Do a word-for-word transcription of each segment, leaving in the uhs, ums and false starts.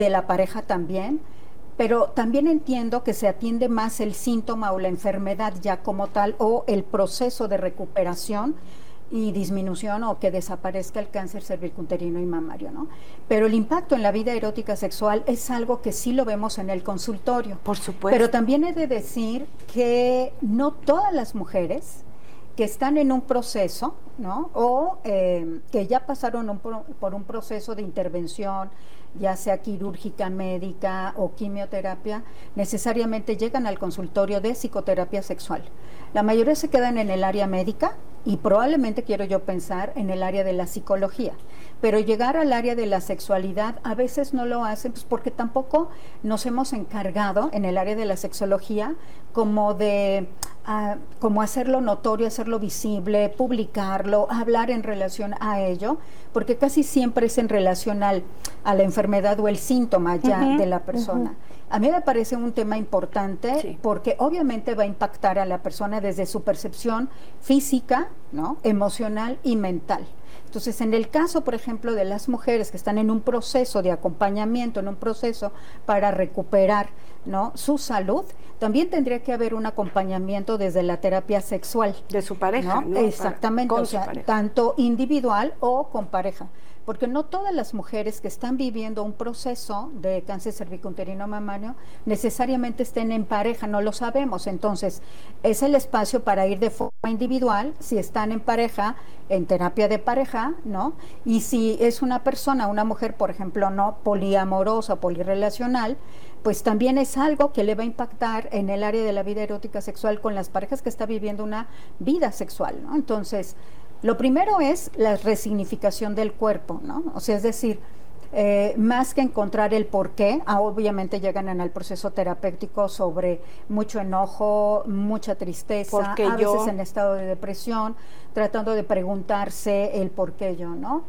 de la pareja también, pero también entiendo que se atiende más el síntoma o la enfermedad ya como tal o el proceso de recuperación y disminución o que desaparezca el cáncer cervicuterino y mamario, ¿no? Pero el impacto en la vida erótica sexual es algo que sí lo vemos en el consultorio. Por supuesto. Pero también he de decir que no todas las mujeres que están en un proceso, ¿no? O eh, que ya pasaron un pro, por un proceso de intervención, ya sea quirúrgica, médica o quimioterapia, necesariamente llegan al consultorio de psicoterapia sexual. La mayoría se quedan en el área médica y probablemente, quiero yo pensar, en el área de la psicología. Pero llegar al área de la sexualidad a veces no lo hacen, pues porque tampoco nos hemos encargado en el área de la sexología como de uh, como hacerlo notorio, hacerlo visible, publicarlo, hablar en relación a ello, porque casi siempre es en relación al, a la enfermedad o el síntoma ya uh-huh, de la persona. Uh-huh. A mí me parece un tema importante sí. porque obviamente va a impactar a la persona desde su percepción física, ¿no? emocional y mental. Entonces, en el caso, por ejemplo, de las mujeres que están en un proceso de acompañamiento, en un proceso para recuperar, ¿no? su salud, también tendría que haber un acompañamiento desde la terapia sexual. De su pareja, ¿no? ¿no? Exactamente, Para, o sea, tanto individual o con pareja. Porque no todas las mujeres que están viviendo un proceso de cáncer cervicuterino mamario necesariamente estén en pareja, no lo sabemos. Entonces, es el espacio para ir de forma individual, si están en pareja, en terapia de pareja, ¿no? Y si es una persona, una mujer, por ejemplo, no poliamorosa, polirrelacional, pues también es algo que le va a impactar en el área de la vida erótica sexual con las parejas que está viviendo una vida sexual, ¿no? Entonces, lo primero es la resignificación del cuerpo, ¿no? O sea, es decir, eh, más que encontrar el porqué, ah, obviamente llegan en el proceso terapéutico sobre mucho enojo, mucha tristeza, a yo... veces en estado de depresión, tratando de preguntarse el por qué yo, ¿no?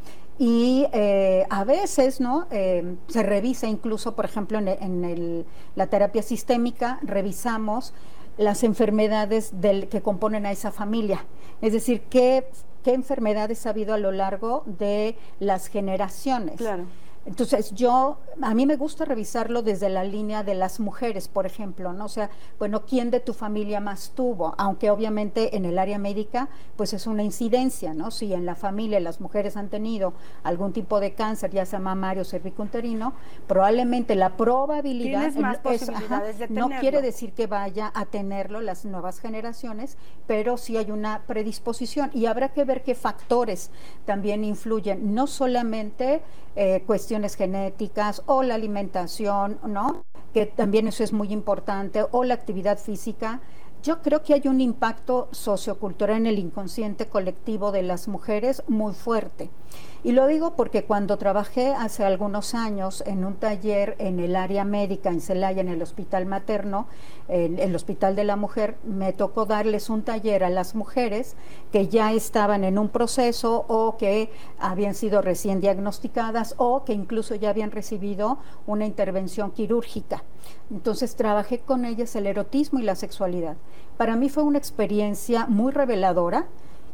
Y eh, a veces, ¿no? Eh, se revisa incluso, por ejemplo, en, en el, la terapia sistémica, revisamos las enfermedades del, que componen a esa familia, es decir, qué qué enfermedades ha habido a lo largo de las generaciones. Claro. Entonces, yo, a mí me gusta revisarlo desde la línea de las mujeres, por ejemplo, ¿no? O sea, bueno, ¿quién de tu familia más tuvo? Aunque obviamente en el área médica, pues es una incidencia, ¿no? Si en la familia las mujeres han tenido algún tipo de cáncer, ya sea mamario o cervicuterino, probablemente la probabilidad... Tienes más es, posibilidades ajá, de tenerlo. No quiere decir que vaya a tenerlo las nuevas generaciones, pero sí hay una predisposición y habrá que ver qué factores también influyen, no solamente eh, cuestiones genéticas o la alimentación, ¿no? Que también eso es muy importante, o la actividad física. Yo creo que hay un impacto sociocultural en el inconsciente colectivo de las mujeres muy fuerte. Y lo digo porque cuando trabajé hace algunos años en un taller en el área médica en Celaya, en el hospital materno, en el hospital de la mujer, me tocó darles un taller a las mujeres que ya estaban en un proceso o que habían sido recién diagnosticadas o que incluso ya habían recibido una intervención quirúrgica. Entonces trabajé con ellas el erotismo y la sexualidad. Para mí fue una experiencia muy reveladora.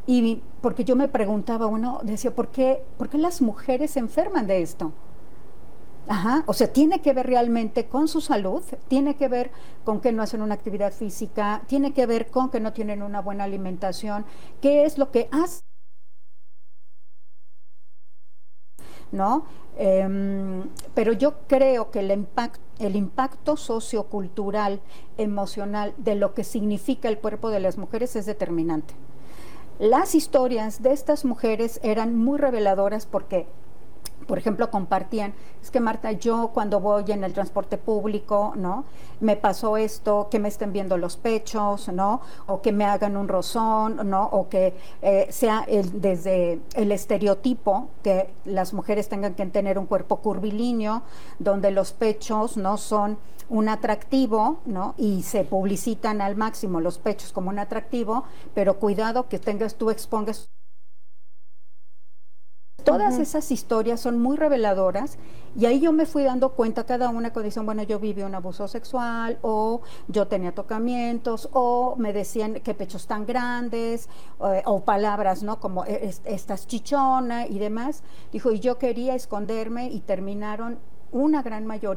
Y porque yo me preguntaba, bueno, decía, ¿por qué, ¿por qué las mujeres se enferman de esto? Ajá, o sea, tiene que ver realmente con su salud, tiene que ver con que no hacen una actividad física, tiene que ver con que no tienen una buena alimentación, ¿qué es lo que hace? ¿No? Eh, pero yo creo que el impacto, el impacto sociocultural, emocional de lo que significa el cuerpo de las mujeres es determinante. Las historias de estas mujeres eran muy reveladoras porque, por ejemplo, compartían, es que Marta, yo cuando voy en el transporte público, ¿no? Me pasó esto, que me estén viendo los pechos, ¿no? O que me hagan un rozón, ¿no? O que eh, sea el, desde el estereotipo que las mujeres tengan que tener un cuerpo curvilíneo, donde los pechos, ¿no? Son un atractivo, ¿no? Y se publicitan al máximo los pechos como un atractivo, pero cuidado que tengas, tú expongas. Todas uh-huh. esas historias son muy reveladoras y ahí yo me fui dando cuenta cada una que dicen, bueno, yo viví un abuso sexual o yo tenía tocamientos o me decían qué pechos tan grandes eh, o palabras, ¿no? Como estás chichona y demás. Dijo, y yo quería esconderme y terminaron una gran mayoría